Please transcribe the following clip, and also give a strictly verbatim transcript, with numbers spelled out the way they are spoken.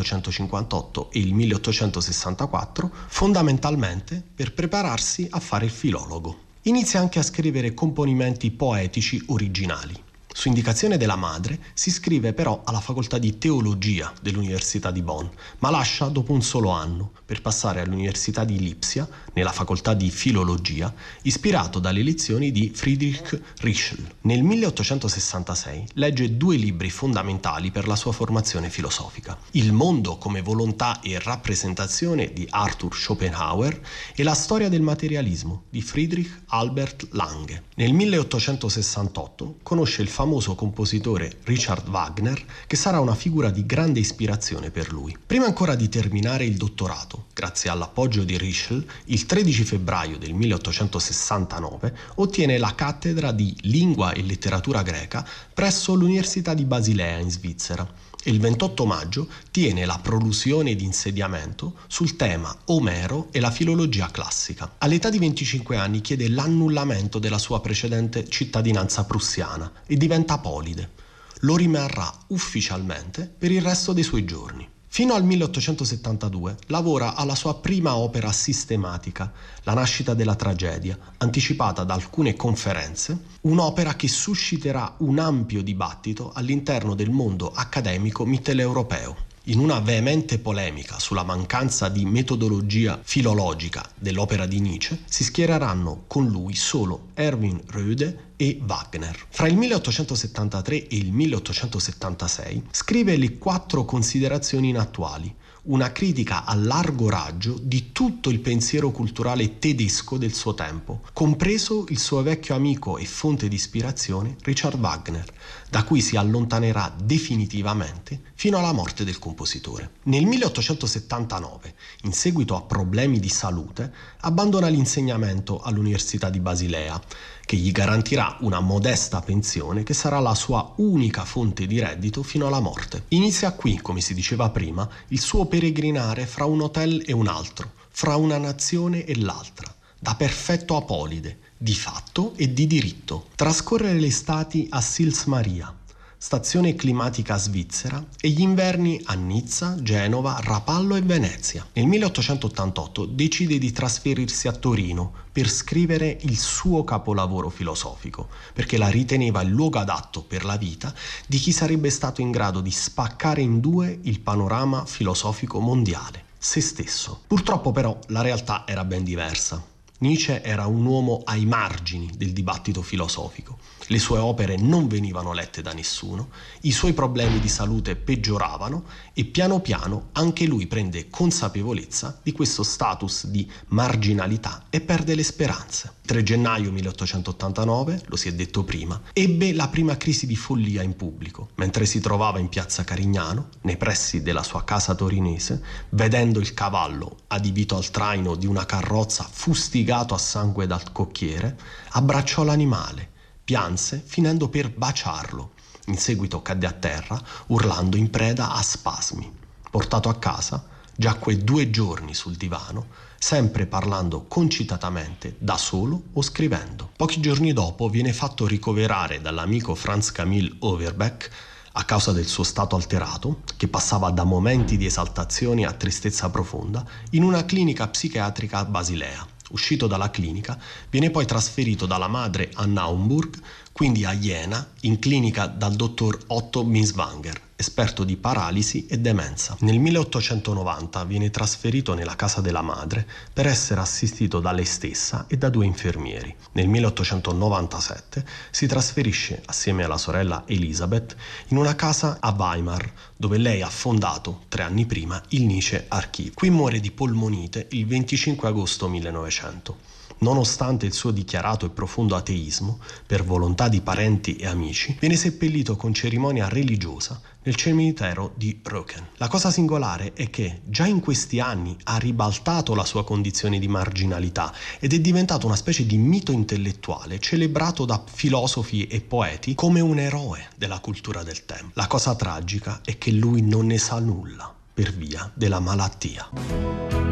milleottocentocinquantotto e il milleottocentosessantaquattro, fondamentalmente per prepararsi a fare il filologo. Inizia anche a scrivere componimenti poetici originali. Su indicazione della madre si iscrive però alla facoltà di teologia dell'Università di Bonn, ma lascia dopo un solo anno per passare all'Università di Lipsia, nella facoltà di filologia, ispirato dalle lezioni di Friedrich Ritschl. Nel milleottocentosessantasei legge due libri fondamentali per la sua formazione filosofica: Il mondo come volontà e rappresentazione di Arthur Schopenhauer e La storia del materialismo di Friedrich Albert Lange. Nel milleottocentosessantotto conosce il famoso compositore Richard Wagner, che sarà una figura di grande ispirazione per lui. Prima ancora di terminare il dottorato, grazie all'appoggio di Ritschl, il tredici febbraio del milleottocentosessantanove ottiene la cattedra di lingua e letteratura greca presso l'Università di Basilea in Svizzera e il ventotto maggio tiene la prolusione di insediamento sul tema Omero e la filologia classica. All'età di venticinque anni chiede l'annullamento della sua precedente cittadinanza prussiana e diventa apolide. Lo rimarrà ufficialmente per il resto dei suoi giorni. Fino al milleottocentosettantadue lavora alla sua prima opera sistematica, La nascita della tragedia, anticipata da alcune conferenze, un'opera che susciterà un ampio dibattito all'interno del mondo accademico mitteleuropeo. In una veemente polemica sulla mancanza di metodologia filologica dell'opera di Nietzsche, si schiereranno con lui solo Erwin Rohde e Wagner. Fra il milleottocentosettantatré e il milleottocentosettantasei scrive le quattro considerazioni inattuali, una critica a largo raggio di tutto il pensiero culturale tedesco del suo tempo, compreso il suo vecchio amico e fonte di ispirazione Richard Wagner, da cui si allontanerà definitivamente fino alla morte del compositore. Nel milleottocentosettantanove, in seguito a problemi di salute, abbandona l'insegnamento all'Università di Basilea, che gli garantirà una modesta pensione che sarà la sua unica fonte di reddito fino alla morte. Inizia qui, come si diceva prima, il suo peregrinare fra un hotel e un altro, fra una nazione e l'altra, da perfetto apolide, di fatto e di diritto. Trascorre le estati a Sils Maria, stazione climatica svizzera, e gli inverni a Nizza, Genova, Rapallo e Venezia. Nel milleottocentottantotto decide di trasferirsi a Torino per scrivere il suo capolavoro filosofico, perché la riteneva il luogo adatto per la vita di chi sarebbe stato in grado di spaccare in due il panorama filosofico mondiale, se stesso. Purtroppo però la realtà era ben diversa. Nietzsche era un uomo ai margini del dibattito filosofico. Le sue opere non venivano lette da nessuno, i suoi problemi di salute peggioravano e piano piano anche lui prende consapevolezza di questo status di marginalità e perde le speranze. Il tre gennaio milleottocentottantanove, lo si è detto prima, ebbe la prima crisi di follia in pubblico, mentre si trovava in piazza Carignano, nei pressi della sua casa torinese, vedendo il cavallo adibito al traino di una carrozza fustigato a sangue dal cocchiere, abbracciò l'animale, pianse finendo per baciarlo. In seguito cadde a terra urlando in preda a spasmi. Portato a casa, giacque due giorni sul divano, sempre parlando concitatamente da solo o scrivendo. Pochi giorni dopo viene fatto ricoverare dall'amico Franz Camille Overbeck a causa del suo stato alterato, che passava da momenti di esaltazione a tristezza profonda, in una clinica psichiatrica a Basilea. Uscito dalla clinica, viene poi trasferito dalla madre a Naumburg, quindi a Jena, in clinica dal dottor Otto Binswanger, esperto di paralisi e demenza. Nel milleottocentonovanta viene trasferito nella casa della madre per essere assistito da lei stessa e da due infermieri. Nel milleottocentonovantasette si trasferisce assieme alla sorella Elisabeth in una casa a Weimar, dove lei ha fondato tre anni prima il Nietzsche Archive. Qui muore di polmonite il venticinque agosto millenovecento. Nonostante il suo dichiarato e profondo ateismo, per volontà di parenti e amici, viene seppellito con cerimonia religiosa nel cimitero di Röcken. La cosa singolare è che già in questi anni ha ribaltato la sua condizione di marginalità ed è diventato una specie di mito intellettuale celebrato da filosofi e poeti come un eroe della cultura del tempo. La cosa tragica è che lui non ne sa nulla per via della malattia.